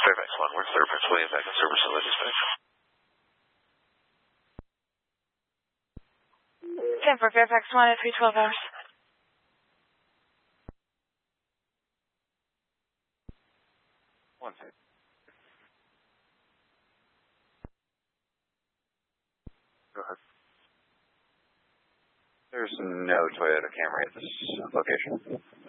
Fairfax 1, we're clear, Prince William, back in service and dispatch. 10 for Fairfax 1 at 312 hours. One second. Go ahead. There's no Toyota Camry at this location.